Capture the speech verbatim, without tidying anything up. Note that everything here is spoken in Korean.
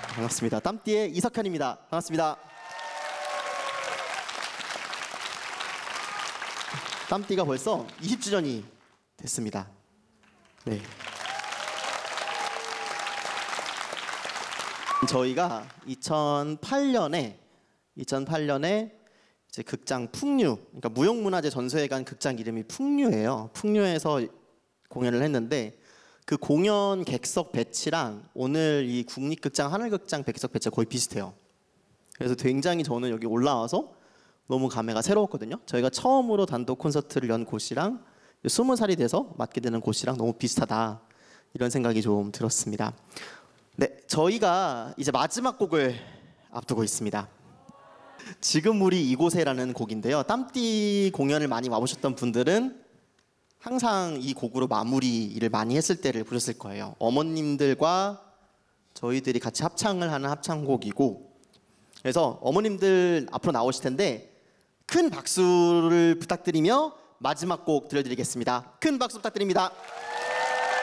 반갑습니다. 땀띠의 이석현입니다. 반갑습니다. 땀띠가 벌써 이십 주년이 됐습니다. 네. 저희가 이천팔 년에 이천팔 년에 이제 극장 풍류, 그러니까 무형문화재 전소회 간 극장 이름이 풍류예요. 풍류에서 공연을 했는데 그 공연 객석 배치랑 오늘 이 국립극장 하늘극장 객석 배치가 거의 비슷해요. 그래서 굉장히 저는 여기 올라와서 너무 감회가 새로웠거든요. 저희가 처음으로 단독 콘서트를 연 곳이랑 스무 살이 돼서 맡게 되는 곳이랑 너무 비슷하다, 이런 생각이 좀 들었습니다. 네, 저희가 이제 마지막 곡을 앞두고 있습니다. 지금 우리 이곳에라는 곡인데요. 땀띠 공연을 많이 와보셨던 분들은 항상 이 곡으로 마무리를 많이 했을 때를 보셨을 거예요. 어머님들과 저희들이 같이 합창을 하는 합창곡이고, 그래서 어머님들 앞으로 나오실 텐데 큰 박수를 부탁드리며 마지막 곡 들려드리겠습니다. 큰 박수 부탁드립니다.